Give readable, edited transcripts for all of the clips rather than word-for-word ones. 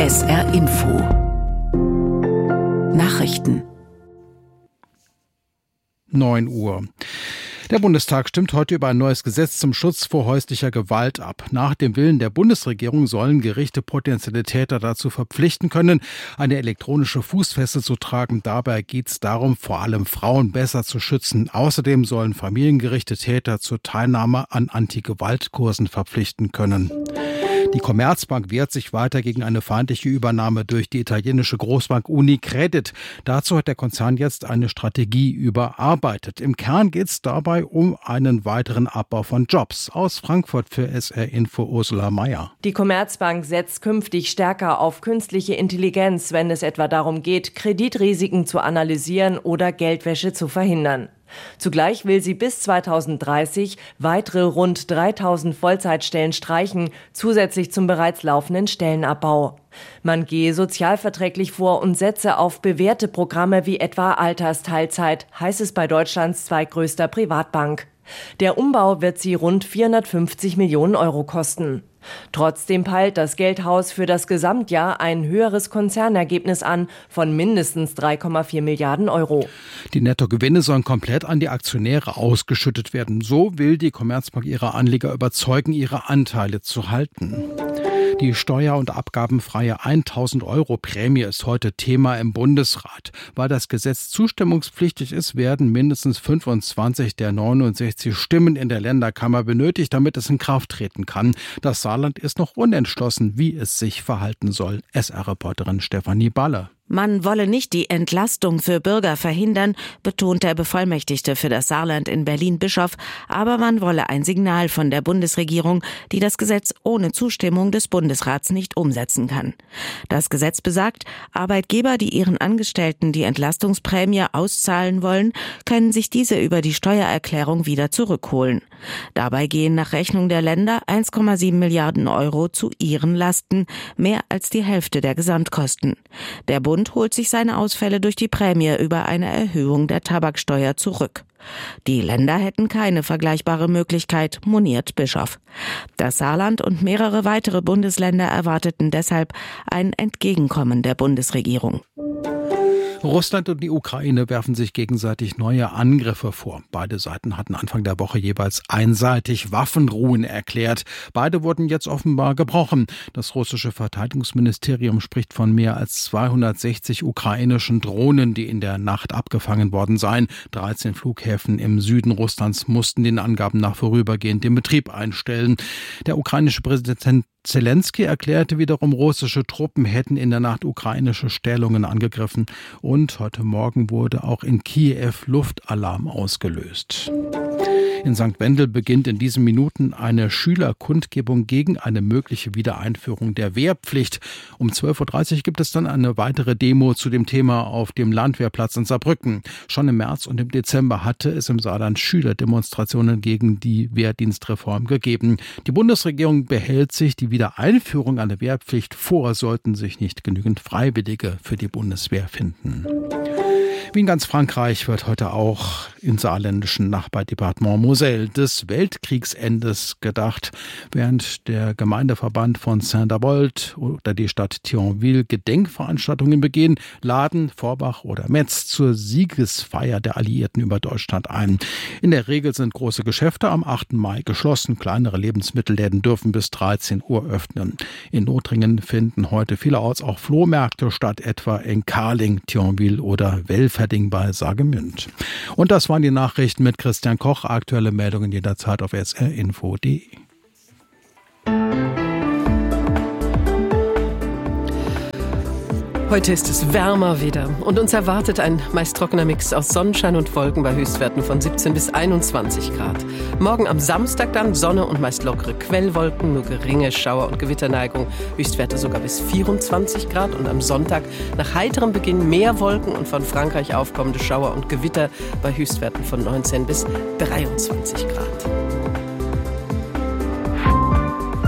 SR Info Nachrichten 9 Uhr. Der Bundestag stimmt heute über ein neues Gesetz zum Schutz vor häuslicher Gewalt ab. Nach dem Willen der Bundesregierung sollen Gerichte potenzielle Täter dazu verpflichten können, eine elektronische Fußfessel zu tragen. Dabei geht es darum, vor allem Frauen besser zu schützen. Außerdem sollen Familiengerichte Täter zur Teilnahme an Anti-Gewalt-Kursen verpflichten können. Die Commerzbank wehrt sich weiter gegen eine feindliche Übernahme durch die italienische Großbank Unicredit. Dazu hat der Konzern jetzt eine Strategie überarbeitet. Im Kern geht es dabei um einen weiteren Abbau von Jobs. Aus Frankfurt für SR Info Ursula Mayer. Die Commerzbank setzt künftig stärker auf künstliche Intelligenz, wenn es etwa darum geht, Kreditrisiken zu analysieren oder Geldwäsche zu verhindern. Zugleich will sie bis 2030 weitere rund 3.000 Vollzeitstellen streichen, zusätzlich zum bereits laufenden Stellenabbau. Man gehe sozialverträglich vor und setze auf bewährte Programme wie etwa Altersteilzeit, heißt es bei Deutschlands zweitgrößter Privatbank. Der Umbau wird sie rund 450 Millionen Euro kosten. Trotzdem peilt das Geldhaus für das Gesamtjahr ein höheres Konzernergebnis an von mindestens 3,4 Milliarden Euro. Die Nettogewinne sollen komplett an die Aktionäre ausgeschüttet werden. So will die Commerzbank ihre Anleger überzeugen, ihre Anteile zu halten. Die steuer- und abgabenfreie 1.000 Euro Prämie ist heute Thema im Bundesrat. Weil das Gesetz zustimmungspflichtig ist, werden mindestens 25 der 69 Stimmen in der Länderkammer benötigt, damit es in Kraft treten kann. Das Saarland ist noch unentschlossen, wie es sich verhalten soll. SR-Reporterin Stefanie Balle. Man wolle nicht die Entlastung für Bürger verhindern, betont der Bevollmächtigte für das Saarland in Berlin Bischof, aber man wolle ein Signal von der Bundesregierung, die das Gesetz ohne Zustimmung des Bundesrats nicht umsetzen kann. Das Gesetz besagt, Arbeitgeber, die ihren Angestellten die Entlastungsprämie auszahlen wollen, können sich diese über die Steuererklärung wieder zurückholen. Dabei gehen nach Rechnung der Länder 1,7 Milliarden Euro zu ihren Lasten, mehr als die Hälfte der Gesamtkosten. Der Bund holt sich seine Ausfälle durch die Prämie über eine Erhöhung der Tabaksteuer zurück. Die Länder hätten keine vergleichbare Möglichkeit, moniert Bischof. Das Saarland und mehrere weitere Bundesländer erwarteten deshalb ein Entgegenkommen der Bundesregierung. Russland und die Ukraine werfen sich gegenseitig neue Angriffe vor. Beide Seiten hatten Anfang der Woche jeweils einseitig Waffenruhen erklärt. Beide wurden jetzt offenbar gebrochen. Das russische Verteidigungsministerium spricht von mehr als 260 ukrainischen Drohnen, die in der Nacht abgefangen worden seien. 13 Flughäfen im Süden Russlands mussten den Angaben nach vorübergehend den Betrieb einstellen. Der ukrainische Präsident Zelensky erklärte wiederum, russische Truppen hätten in der Nacht ukrainische Stellungen angegriffen. Und heute Morgen wurde auch in Kiew Luftalarm ausgelöst. In St. Wendel beginnt in diesen Minuten eine Schülerkundgebung gegen eine mögliche Wiedereinführung der Wehrpflicht. Um 12.30 Uhr gibt es dann eine weitere Demo zu dem Thema auf dem Landwehrplatz in Saarbrücken. Schon im März und im Dezember hatte es im Saarland Schülerdemonstrationen gegen die Wehrdienstreform gegeben. Die Bundesregierung behält sich die Wiedereinführung einer Wehrpflicht vor, sollten sich nicht genügend Freiwillige für die Bundeswehr finden. Wie in ganz Frankreich wird heute auch im saarländischen Nachbardepartement Moselle des Weltkriegsendes gedacht, während der Gemeindeverband von Saint-Avold oder die Stadt Thionville Gedenkveranstaltungen begehen, laden Forbach oder Metz zur Siegesfeier der Alliierten über Deutschland ein. In der Regel sind große Geschäfte am 8. Mai geschlossen, kleinere Lebensmittelläden dürfen bis 13 Uhr öffnen. In Lothringen finden heute vielerorts auch Flohmärkte statt, etwa in Karling, Thionville oder Welferding bei Saargemünd. Und das waren die Nachrichten mit Christian Koch. Aktuelle Meldungen jederzeit auf srinfo.de. Heute ist es wärmer wieder und uns erwartet ein meist trockener Mix aus Sonnenschein und Wolken bei Höchstwerten von 17 bis 21 Grad. Morgen am Samstag dann Sonne und meist lockere Quellwolken, nur geringe Schauer- und Gewitterneigung, Höchstwerte sogar bis 24 Grad und am Sonntag nach heiterem Beginn mehr Wolken und von Frankreich aufkommende Schauer und Gewitter bei Höchstwerten von 19 bis 23 Grad.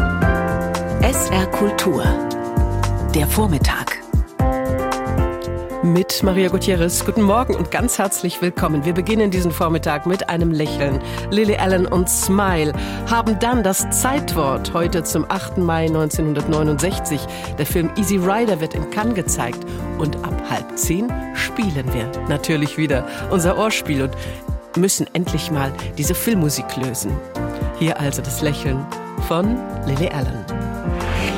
SR Kultur. Der Vormittag. Mit Maria Gutierrez. Guten Morgen und ganz herzlich willkommen. Wir beginnen diesen Vormittag mit einem Lächeln. Lily Allen und Smile haben dann das Zeitwort heute zum 8. Mai 1969. Der Film Easy Rider wird in Cannes gezeigt. Und ab 9:30 spielen wir natürlich wieder unser Ohrspiel und müssen endlich mal diese Filmmusik lösen. Hier also das Lächeln von Lily Allen.